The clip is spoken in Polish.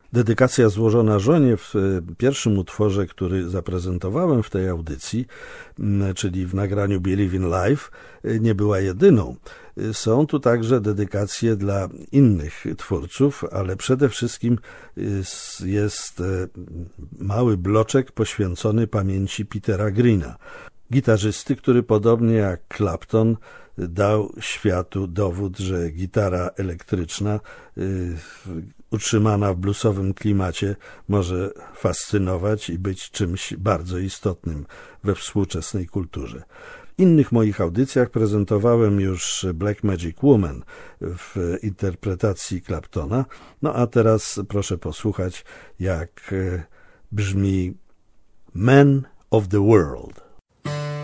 Dedykacja złożona żonie w pierwszym utworze, który zaprezentowałem w tej audycji, czyli w nagraniu Believe in Life, nie była jedyną. Są tu także dedykacje dla innych twórców, ale przede wszystkim jest mały bloczek poświęcony pamięci Petera Greena, gitarzysty, który podobnie jak Clapton dał światu dowód, że gitara elektryczna utrzymana w bluesowym klimacie może fascynować i być czymś bardzo istotnym we współczesnej kulturze. W innych moich audycjach prezentowałem już Black Magic Woman w interpretacji Claptona, no a teraz proszę posłuchać, jak brzmi Man of the World.